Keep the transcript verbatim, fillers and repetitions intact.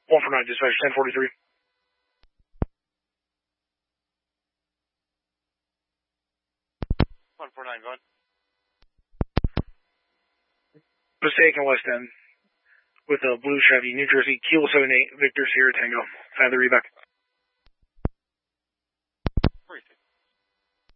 one four nine, dispatch ten forty-three. one four nine, go ahead. Passaic and West End with a blue Chevy, New Jersey, Kilo seven eight, Victor Sierra Tango. Father Reback.